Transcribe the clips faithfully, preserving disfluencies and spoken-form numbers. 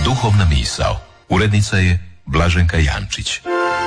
Duhovna misao. Urednica je Blaženka Jančić.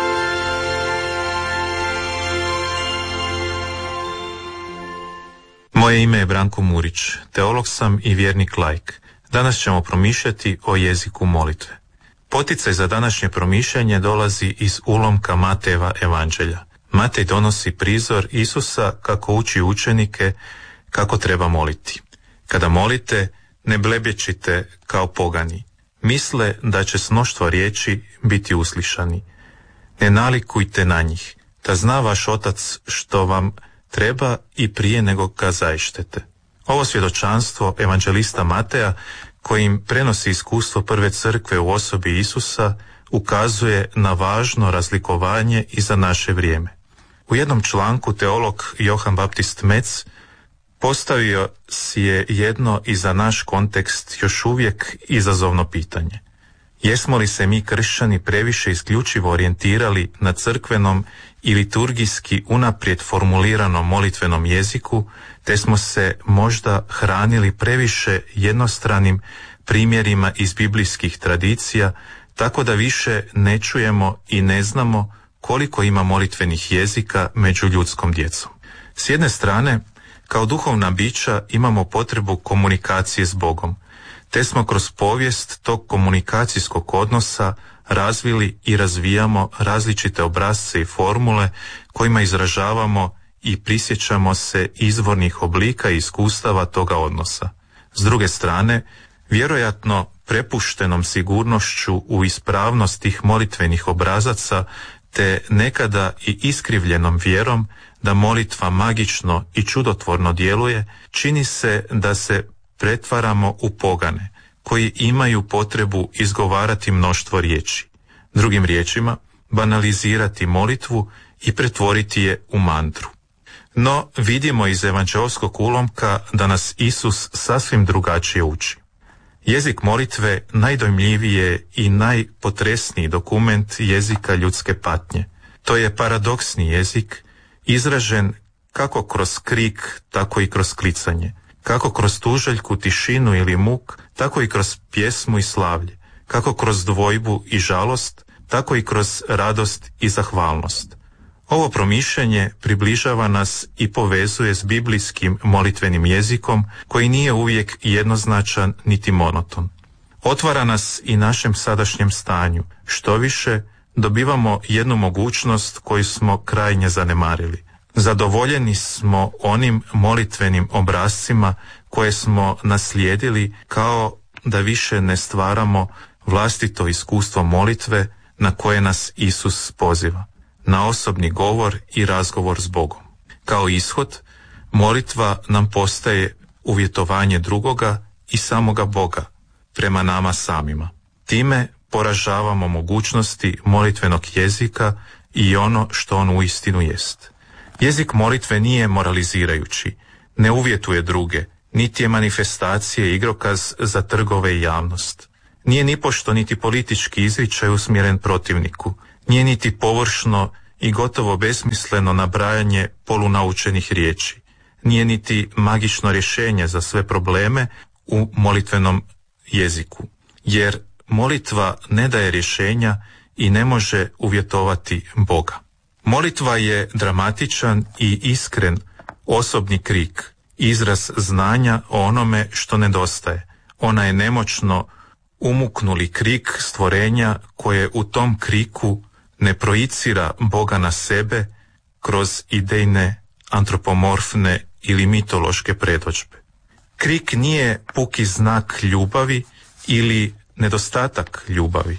Moje ime je Branko Murić, teolog sam i vjernik laik. Danas ćemo promišljati o jeziku molitve. Poticaj za današnje promišljanje dolazi iz ulomka Matejeva evanđelja. Matej donosi prizor Isusa kako uči učenike kako treba moliti. Kada molite, ne blebečite kao pogani. Misle da će s mnoštvo riječi biti uslišani. Ne nalikujte na njih, da zna vaš otac što vam treba i prije nego ga zaištete. Ovo svjedočanstvo evanđelista Mateja, kojim prenosi iskustvo prve crkve u osobi Isusa, ukazuje na važno razlikovanje i za naše vrijeme. U jednom članku teolog Johan Baptist Metz postavio si je jedno i za naš kontekst još uvijek izazovno pitanje. Jesmo li se mi kršćani previše isključivo orijentirali na crkvenom i liturgijski unaprijed formuliranom molitvenom jeziku, te smo se možda hranili previše jednostranim primjerima iz biblijskih tradicija, tako da više ne čujemo i ne znamo koliko ima molitvenih jezika među ljudskom djecom. S jedne strane, kao duhovna bića imamo potrebu komunikacije s Bogom, te smo kroz povijest tog komunikacijskog odnosa razvili i razvijamo različite obrasce i formule kojima izražavamo i prisjećamo se izvornih oblika i iskustava toga odnosa. S druge strane, vjerojatno prepuštenom sigurnošću u ispravnost tih molitvenih obrazaca, te nekada i iskrivljenom vjerom da molitva magično i čudotvorno djeluje, čini se da se pretvaramo u pogane, koji imaju potrebu izgovarati mnoštvo riječi. Drugim riječima, banalizirati molitvu i pretvoriti je u mantru. No, vidimo iz evanđeoskog ulomka da nas Isus sasvim drugačije uči. Jezik molitve najdojmljiviji je i najpotresniji dokument jezika ljudske patnje. To je paradoksni jezik, izražen kako kroz krik, tako i kroz klicanje, kako kroz tužaljku, tišinu ili muk, tako i kroz pjesmu i slavlje, kako kroz dvojbu i žalost, tako i kroz radost i zahvalnost. Ovo promišljanje približava nas i povezuje s biblijskim molitvenim jezikom, koji nije uvijek jednoznačan niti monoton. Otvara nas i našem sadašnjem stanju. Što više, dobivamo jednu mogućnost koju smo krajnje zanemarili. Zadovoljeni smo onim molitvenim obrascima koje smo naslijedili, kao da više ne stvaramo vlastito iskustvo molitve na koje nas Isus poziva, na osobni govor i razgovor s Bogom. Kao ishod, molitva nam postaje uvjetovanje drugoga i samoga Boga prema nama samima. Time poražavamo mogućnosti molitvenog jezika i ono što on uistinu jest. Jezik molitve nije moralizirajući, ne uvjetuje druge, niti je manifestacije i igrokaz za trgove i javnost. Nije nipošto niti politički izričaj usmjeren protivniku, nije niti površno i gotovo besmisleno nabrajanje polunaučenih riječi, nije niti magično rješenje za sve probleme u molitvenom jeziku, jer molitva ne daje rješenja i ne može uvjetovati Boga. Molitva je dramatičan i iskren osobni krik, izraz znanja o onome što nedostaje. Ona je nemoćno umuknuli krik stvorenja koje u tom kriku ne projicira Boga na sebe kroz idejne, antropomorfne ili mitološke predodžbe. Krik nije puki znak ljubavi ili nedostatak ljubavi,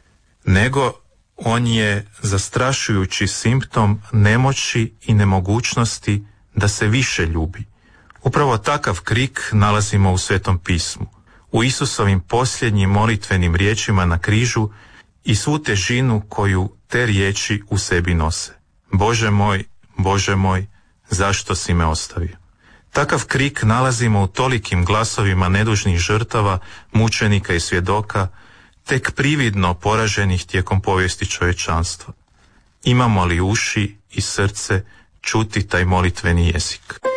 nego on je zastrašujući simptom nemoći i nemogućnosti da se više ljubi. Upravo takav krik nalazimo u Svetom pismu, u Isusovim posljednjim molitvenim riječima na križu i svu težinu koju te riječi u sebi nose. Bože moj, Bože moj, zašto si me ostavio? Takav krik nalazimo u tolikim glasovima nedužnih žrtava, mučenika i svjedoka, tek prividno poraženih tijekom povijesti čovječanstva. Imamo li uši i srce čuti taj molitveni jezik?